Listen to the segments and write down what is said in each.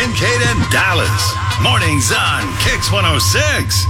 Kincaid and Dallas. Mornings on Kix 106.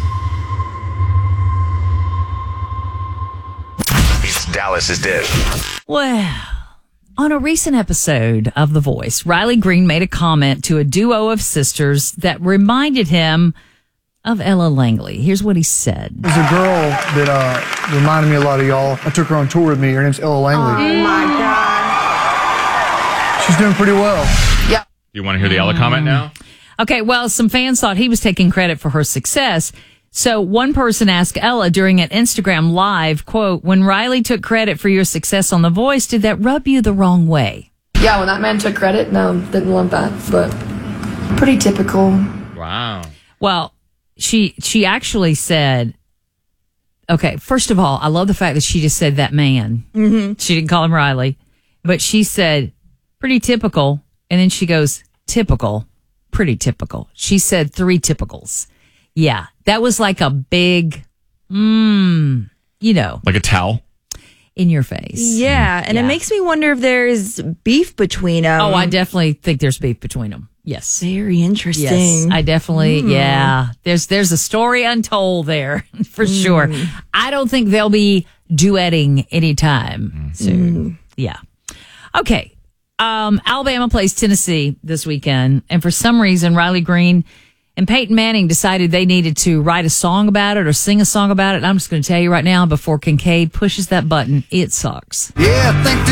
It's Dallas's Dish. Well, on a recent episode of The Voice, Riley Green made a comment to a duo of sisters that reminded him of Ella Langley. Here's what he said. There's a girl that reminded me a lot of y'all. I took her on tour with me. Her name's Ella Langley. Oh, my God. She's doing pretty well. Yeah. You want to hear the Ella comment now? Okay, well, some fans thought he was taking credit for her success. So one person asked Ella during an Instagram live, quote, when Riley took credit for your success on The Voice, did that rub you the wrong way? Yeah, when that man took credit, no, didn't love that, but pretty typical. Wow. Well, she actually said, okay, first of all, I love the fact that she just said that man. Mm-hmm. She didn't call him Riley, but she said pretty typical. And then she goes, typical, pretty typical. She said 3 typicals. Yeah, that was like a big, like a towel? In your face. Yeah, and it makes me wonder if there's beef between them. Oh, I definitely think there's beef between them. Yes. Very interesting. Yes, I definitely, yeah. There's a story untold there, for sure. I don't think they'll be duetting anytime soon. Yeah. Okay. Alabama plays Tennessee this weekend, and for some reason, Riley Green and Peyton Manning decided they needed to write a song about it or sing a song about it. And I'm just going to tell you right now, before Kincaid pushes that button, it sucks. Yeah, I think